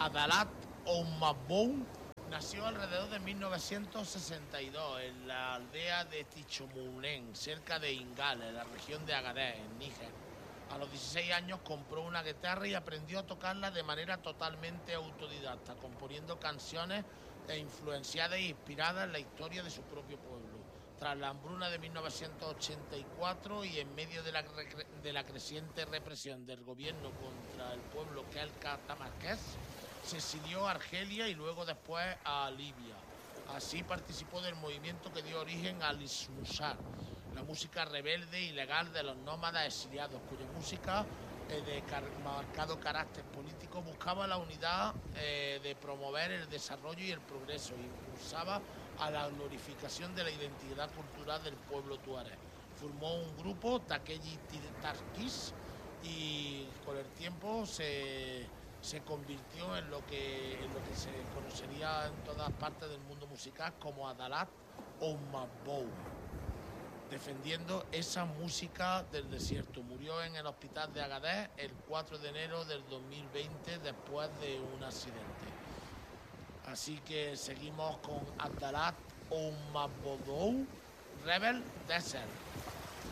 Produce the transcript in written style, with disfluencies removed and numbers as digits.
Adalat Oumabou nació alrededor de 1962 en la aldea de Tichomounen, cerca de Ingal, en la región de Agadez, en Níger. A los 16 años compró una guitarra y aprendió a tocarla de manera totalmente autodidacta, componiendo canciones influenciadas e inspiradas en la historia de su propio pueblo. Tras la hambruna de 1984 y en medio de la creciente represión del gobierno contra el pueblo kelta tamarqués, se exilió a Argelia y luego después a Libia. Así participó del movimiento que dio origen al Ismushar, la música rebelde y legal de los nómadas exiliados, cuya música de marcado carácter político buscaba la unidad de promover el desarrollo y el progreso, e impulsaba a la glorificación de la identidad cultural del pueblo tuareg. Formó un grupo, Takeyi Tarkis, y con el tiempo se convirtió en lo que se conocería en todas partes del mundo musical como Adalat Oumabou, defendiendo esa música del desierto. Murió en el hospital de Agadez el 4 de enero del 2020 después de un accidente. Así que seguimos con Adalat Oumabou, Rebel Desert.